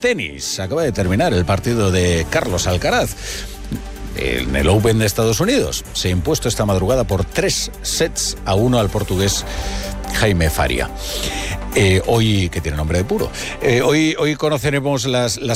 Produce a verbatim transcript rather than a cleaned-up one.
Tenis. Acaba de terminar el partido de Carlos Alcaraz en el Open de Estados Unidos. Se ha impuesto esta madrugada por tres sets a uno al portugués Jaime Faria. Eh, hoy, que tiene nombre de puro, eh, hoy, hoy conoceremos las, las